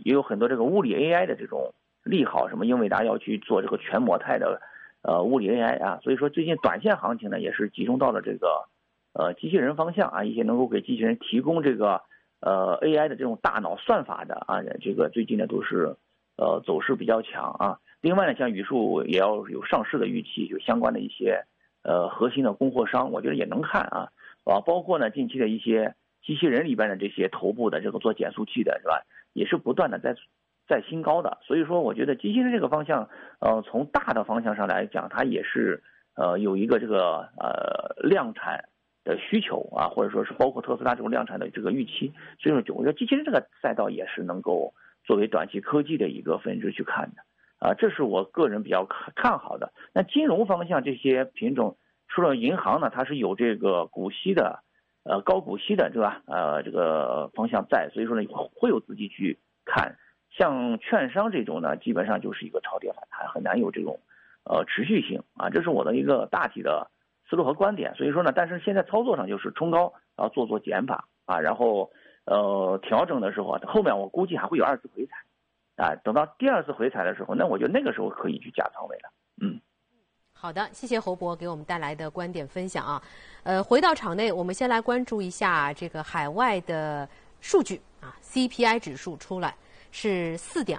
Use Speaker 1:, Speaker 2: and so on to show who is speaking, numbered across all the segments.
Speaker 1: 也有很多这个物理 AI 的这种利好，什么英伟达要去做这个全模态的物理 AI 啊，所以说最近短线行情呢也是集中到了这个机器人方向啊，一些能够给机器人提供这个AI 的这种大脑算法的啊，这个最近呢都是走势比较强啊。另外呢，像宇树也要有上市的预期，有相关的一些核心的供货商，我觉得也能看啊，包括呢近期的一些机器人里边的这些头部的这个做减速器的是吧，也是不断的在新高的，所以说我觉得机器人这个方向，从大的方向上来讲，它也是有一个这个量产的需求啊，或者说是包括特斯拉这种量产的这个预期，所以说我觉得机器人这个赛道也是能够作为短期科技的一个分支去看的。这是我个人比较看好的。那金融方向这些品种，除了银行呢，它是有这个股息的，高股息的，对吧？这个方向在，所以说呢会有资金去看。像券商这种呢，基本上就是一个超跌反弹，很难有这种持续性啊。这是我的一个大体的思路和观点。所以说呢，但是现在操作上就是冲高，然后做减法啊，然后调整的时候，后面我估计还会有2次回踩。等到第2次回踩的时候，那我觉得那个时候可以去加仓位了。
Speaker 2: 好的，谢谢侯博给我们带来的观点分享啊。回到场内，我们先来关注一下这个海外的数据啊 ，CPI 指数出来是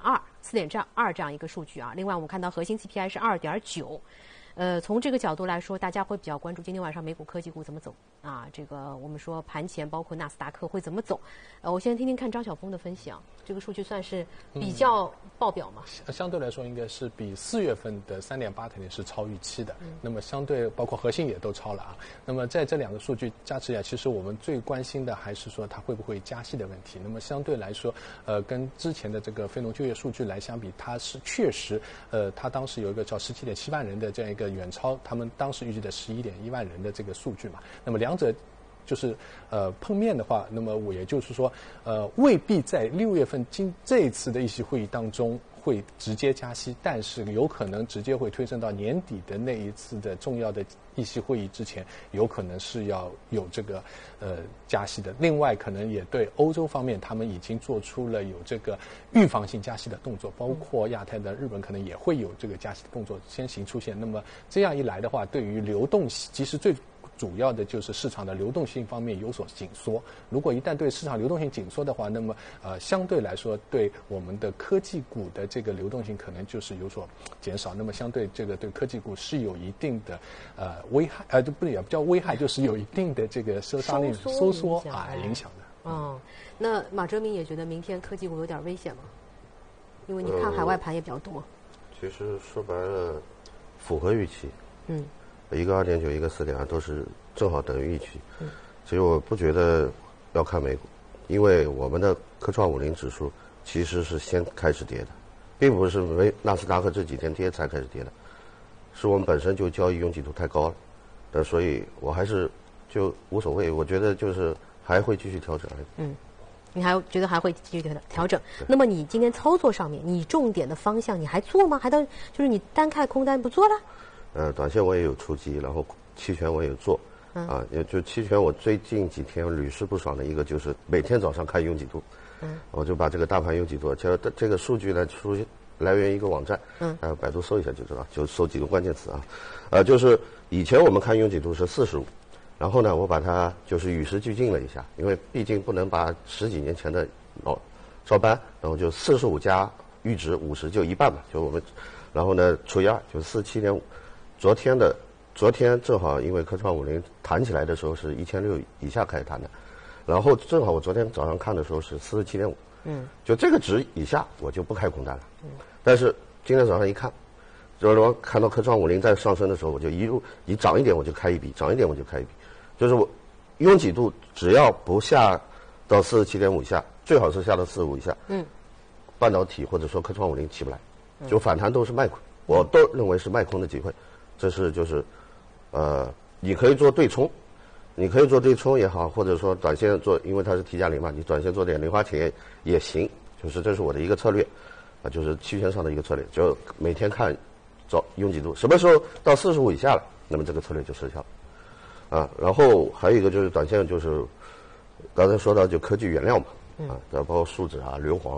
Speaker 2: 4.2这样一个数据啊。另外，我们看到核心 CPI 是2.9。从这个角度来说，大家会比较关注今天晚上美股科技股怎么走啊？这个我们说盘前包括纳斯达克会怎么走？我先听听看张晓峰的分析啊。这个数据算是比较爆表嘛？
Speaker 3: 相对来说，应该是比4月份的3.8肯定是超预期的。那么相对包括核心也都超了啊。那么在这2个数据加持下，其实我们最关心的还是说它会不会加息的问题。那么相对来说，跟之前的这个非农就业数据来相比，它是确实，它当时有一个叫17.7万人的这样一个远超他们当时预计的11.1万人的这个数据嘛。那么两者就是碰面的话，那么我也就是说未必在6月份这一次的议息会议当中会直接加息，但是有可能直接会推升到年底的那一次的重要的议息会议之前，有可能是要有这个加息的。另外可能也对欧洲方面，他们已经做出了有这个预防性加息的动作，包括亚太的日本可能也会有这个加息的动作先行出现。那么这样一来的话，对于流动其实最主要的就是市场的流动性方面有所紧缩。如果一旦对市场流动性紧缩的话，那么相对来说对我们的科技股的这个流动性可能就是有所减少。那么相对这个对科技股是有一定的危害，就不也不叫危害，就是有一定的这个收缩影响的。
Speaker 2: 那马哲明也觉得明天科技股有点危险吗？因为你看海外盘也比较多。
Speaker 4: 其实说白了，符合预期。一个2.9，一个4.2，都是正好等于预期。其实我不觉得要看美股，因为我们的科创50指数其实是先开始跌的，并不是纳斯达克这几天跌才开始跌的，是我们本身就交易拥挤度太高了。所以我还是就无所谓，我觉得就是还会继续调整。
Speaker 2: 你还觉得还会继续调整？那么你今天操作上面，你重点的方向你还做吗？就是你单看空单不做了？
Speaker 4: 短线我也有出击，然后期权我也有做。也就期权我最近几天屡试不爽的一个就是每天早上看拥挤度。我就把这个大盘拥挤度，这个数据呢来源于一个网站，百度搜一下就知道，就搜几个关键词啊。就是以前我们看拥挤度是45，然后呢我把它就是与时俱进了一下，因为毕竟不能把10几年前的照搬，然后就45加阈值50就一半嘛，就我们，然后呢除以2就47.5。昨天正好因为科创50弹起来的时候是1600以下开始弹的，然后正好我昨天早上看的时候是47.5，就这个值以下我就不开空单了。但是今天早上一看，就是我看到科创50在上升的时候，我就一涨一点我就开一笔，涨一点我就开一笔，就是我拥挤度只要不下到47.5以下，最好是下到45以下，半导体或者说科创50起不来，就反弹都是卖空，我都认为是卖空的机会。这是就是你可以做对冲，也好，或者说短线做，因为它是提价零嘛，你短线做点零花钱也行，就是这是我的一个策略就是期权上的一个策略，就每天看找拥挤度，什么时候到45以下了，那么这个策略就失效了然后还有一个就是短线，就是刚才说到就科技原料嘛包括树脂啊、硫磺啊，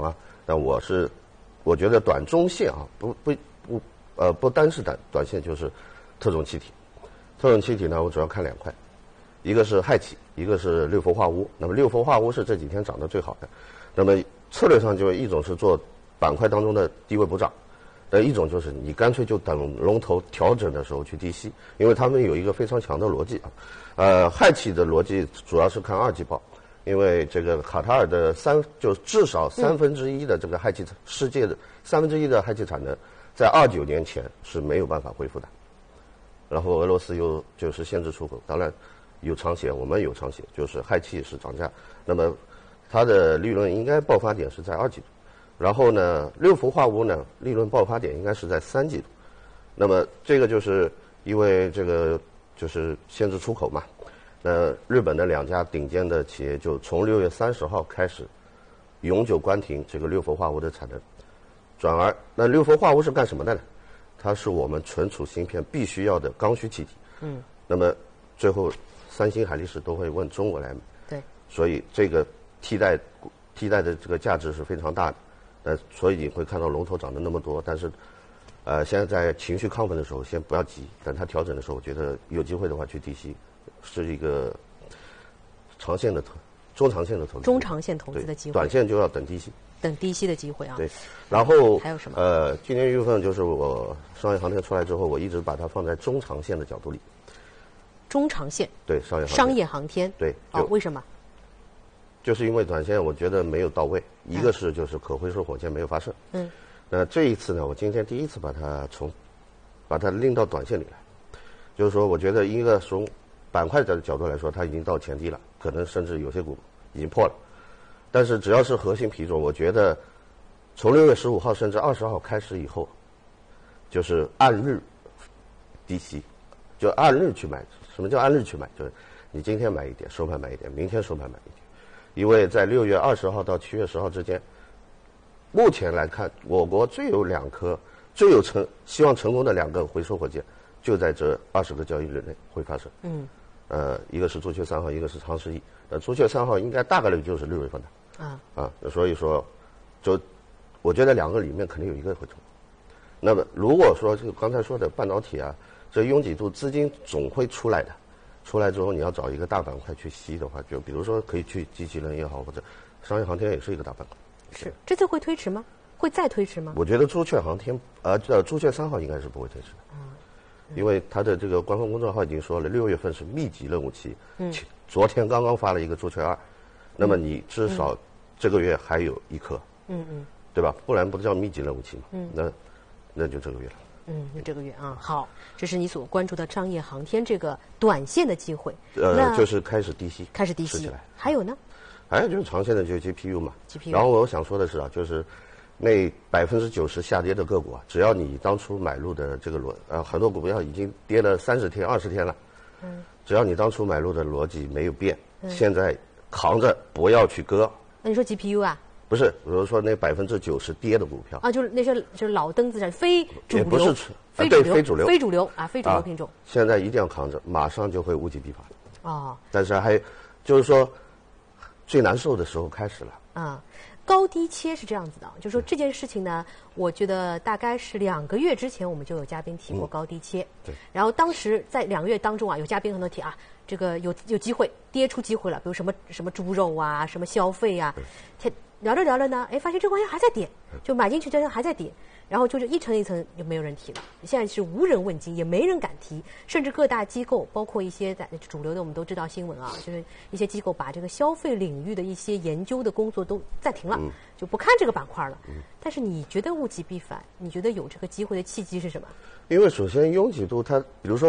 Speaker 4: 但我觉得短中线啊，不单是短线，就是特种气体。特种气体呢，我主要看2块，一个是氦气，一个是六氟化钨。那么六氟化钨是这几天涨得最好的。那么策略上就一种是做板块当中的低位补涨，一种就是你干脆就等龙头调整的时候去低吸，因为他们有一个非常强的逻辑啊。氦气的逻辑主要是看2季报，因为这个卡塔尔的就至少1/3的这个氦气，世界的1/3的氦气产能，在29年前是没有办法恢复的。然后俄罗斯又就是限制出口，当然有长协，我们有长协，就是氦气是涨价，那么它的利润应该爆发点是在2季度，然后呢，六氟化钨呢利润爆发点应该是在3季度，那么这个就是因为这个就是限制出口嘛，那日本的2家顶尖的企业就从6月30号开始永久关停这个六氟化钨的产能，转而那六氟化钨是干什么的呢？它是我们存储芯片必须要的刚需气体。那么最后三星、海力士都会问中国来买。
Speaker 2: 对。所
Speaker 4: 以这个替代的这个价值是非常大的。所以你会看到龙头涨得那么多，但是现在在情绪亢奋的时候先不要急，等它调整的时候，我觉得有机会的话去低吸，是一个中长线的投资。
Speaker 2: 中长线投资的机会。
Speaker 4: 短线就要等低吸。
Speaker 2: 等低吸的机会啊。
Speaker 4: 对，然后
Speaker 2: 还有什么？
Speaker 4: 今年1月份就是我商业航天出来之后，我一直把它放在中长线的角度里。
Speaker 2: 中长线。
Speaker 4: 对，
Speaker 2: 商业航天。
Speaker 4: 对。
Speaker 2: 为什么？
Speaker 4: 就是因为短线我觉得没有到位，一个是就是可回收火箭没有发射。那这一次呢，我今天第一次把它拎到短线里来，就是说我觉得一个从板块的角度来说，它已经到前低了，可能甚至有些股已经破了。但是只要是核心品种，我觉得从6月15号甚至20号开始以后，就是按日低吸，就按日去买。什么叫按日去买？就是你今天买一点，收盘买一点，明天收盘买一点。因为在6月20号到7月10号之间，目前来看，我国最有希望成功的2个回收火箭，就在这20个交易日内会发射。一个是朱雀3号，一个是长10亿。朱雀3号应该大概率就是6月份的。所以说，我觉得2个里面肯定有一个会成功。那么如果说这个刚才说的半导体啊，这拥挤度资金总会出来的，出来之后你要找一个大板块去吸的话，就比如说可以去机器人也好，或者商业航天也是一个大板块。
Speaker 2: 是，这次会推迟吗？会再推迟吗？
Speaker 4: 我觉得朱雀航天朱雀3号应该是不会推迟的。因为它的这个官方公众号已经说了，6月份是密集任务期。昨天刚刚发了一个朱雀2，那么你至少这个月还有1颗。对吧？不然不叫密集任务期嘛。那就这个月了。
Speaker 2: 就这个月啊。好，这是你所关注的商业航天这个短线的机会。
Speaker 4: 就是开始低吸。起来。
Speaker 2: 还有呢？
Speaker 4: 还有就是长线的就是 GPU 嘛。然后我想说的是就是那90%下跌的个股啊，只要你当初买入的这个很多股票已经跌了30天、20天了。只要你当初买入的逻辑没有变，现在扛着不要去割。
Speaker 2: 那你说 GPU 啊？
Speaker 4: 不是，比如说那90%跌的股票
Speaker 2: 啊，就是那些就是老登子非主流，
Speaker 4: 也不是
Speaker 2: 非主流品种。
Speaker 4: 现在一定要扛着，马上就会物极必反。但是还就是说，最难受的时候开始了。
Speaker 2: 高低切是这样子的，就是说这件事情呢，我觉得大概是2个月之前我们就有嘉宾提过高低切。
Speaker 4: 对。
Speaker 2: 然后当时在2个月当中啊，有嘉宾很多提啊，这个有机会跌出机会了，比如什么猪肉啊，什么消费啊，聊着呢，发现这个玩意还在跌，就买进去这还在跌，然后就是一层一层就没有人提了。现在是无人问津，也没人敢提，甚至各大机构，包括一些在主流的我们都知道新闻啊，就是一些机构把这个消费领域的一些研究的工作都暂停了，就不看这个板块了。但是你觉得物极必反？你觉得有这个机会的契机是什么？
Speaker 4: 因为首先拥挤度它，比如说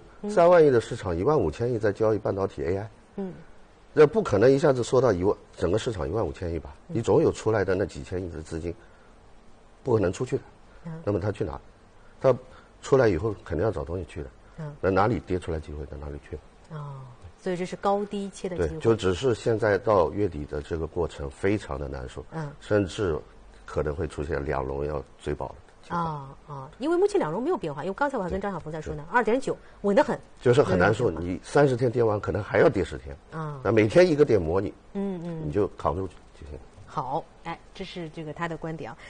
Speaker 4: 3万亿的市场，15000亿在交易半导体 AI。那不可能一下子缩到整个市场15000亿吧？你总有出来的那几千亿的资金，不可能出去的。那么他去哪？他出来以后肯定要找东西去的。那哪里跌出来机会，到哪里去？
Speaker 2: 所以这是高低切的机会。
Speaker 4: 对，就只是现在到月底的这个过程非常的难受。甚至可能会出现2龙要追保的。
Speaker 2: 因为目前2龙没有变化，因为刚才我还跟张晓峰在说呢，2.9稳得很，
Speaker 4: 就是很难受。你30天跌完，可能还要跌10天那每天一个点模拟，你就扛住就行。
Speaker 2: 好，这这是这个他的观点啊。